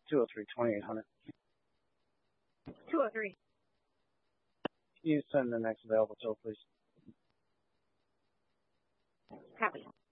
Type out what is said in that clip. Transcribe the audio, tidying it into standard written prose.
203-2800. 203. Can you send the next available toll, please? Copy.